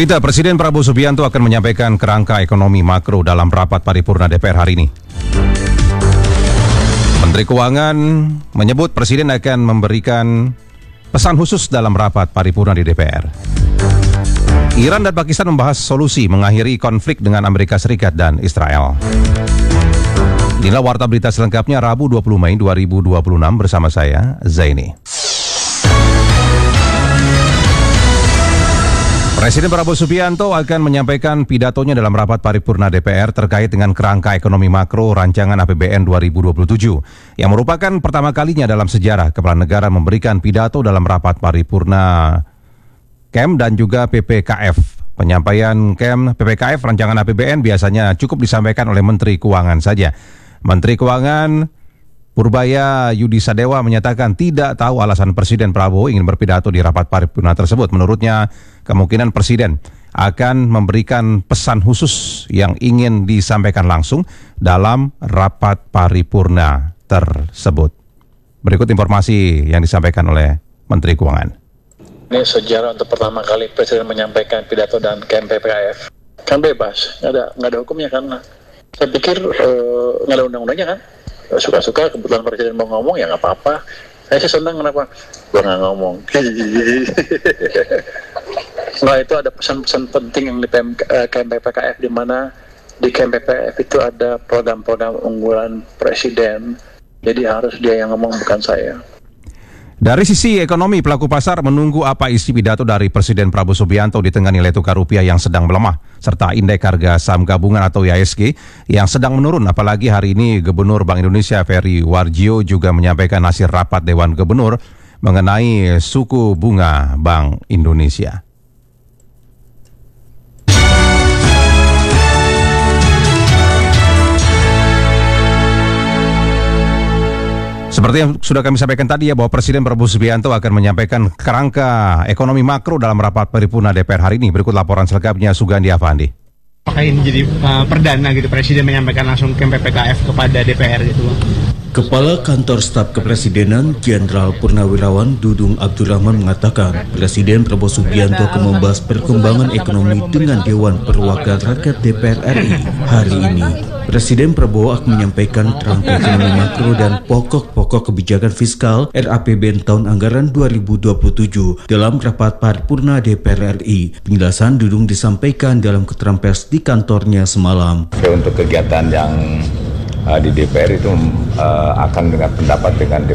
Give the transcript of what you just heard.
Berita Presiden Prabowo Subianto akan menyampaikan kerangka ekonomi makro dalam rapat paripurna DPR hari ini. Menteri Keuangan menyebut Presiden akan memberikan pesan khusus dalam rapat paripurna di DPR. Iran dan Pakistan membahas solusi mengakhiri konflik dengan Amerika Serikat dan Israel. Inilah warta berita selengkapnya Rabu 20 Mei 2026 bersama saya, Zaini. Presiden Prabowo Subianto akan menyampaikan pidatonya dalam rapat paripurna DPR terkait dengan kerangka ekonomi makro rancangan APBN 2027, yang merupakan pertama kalinya dalam sejarah Kepala Negara memberikan pidato dalam rapat paripurna KEM dan juga PPKF. Penyampaian KEM PPKF rancangan APBN biasanya cukup disampaikan oleh Menteri Keuangan saja. Menteri Keuangan Purbaya Yudi Sadewa menyatakan tidak tahu alasan Presiden Prabowo ingin berpidato di rapat paripurna tersebut. Menurutnya, kemungkinan Presiden akan memberikan pesan khusus yang ingin disampaikan langsung dalam rapat paripurna tersebut. Berikut informasi yang disampaikan oleh Menteri Keuangan. Ini sejarah untuk pertama kali Presiden menyampaikan pidato dan KEM PPKF. Kan bebas, nggak ada hukumnya kan. Saya pikir nggak ada undang-undangnya kan. Suka-suka kebetulan Presiden mau ngomong ya nggak apa-apa. Saya sih senang kenapa gue nggak ngomong. Nah, itu ada pesan-pesan penting yang di KEM PPKF, di mana di KEM PPKF itu ada program-program unggulan Presiden. Jadi harus dia yang ngomong, bukan saya. Dari sisi ekonomi, pelaku pasar menunggu apa isi pidato dari Presiden Prabowo Subianto di tengah nilai tukar rupiah yang sedang melemah, serta indeks harga saham gabungan atau IHSG yang sedang menurun. Apalagi hari ini Gubernur Bank Indonesia Ferry Warjio juga menyampaikan hasil rapat Dewan Gubernur mengenai suku bunga Bank Indonesia. Seperti yang sudah kami sampaikan tadi ya, bahwa Presiden Prabowo Subianto akan menyampaikan kerangka ekonomi makro dalam rapat paripurna DPR hari ini. Berikut laporan selengkapnya Sugandi Avandi. Apakah ini jadi perdana gitu Presiden menyampaikan langsung KEM PPKF kepada DPR gitu Bang? Kepala Kantor Staf Kepresidenan Jenderal Purnawirawan Dudung Abdurrahman mengatakan Presiden Prabowo Subianto akan membahas perkembangan ekonomi dengan Dewan Perwakilan Rakyat DPR RI hari ini. Presiden Prabowo akan menyampaikan kerangka ekonomi makro dan pokok-pokok kebijakan fiskal RAPBN tahun anggaran 2027 dalam rapat paripurna DPR RI. Penjelasan Dudung disampaikan dalam keterangan pers di kantornya semalam. Untuk kegiatan yang di DPR itu akan dengan pendapat dengan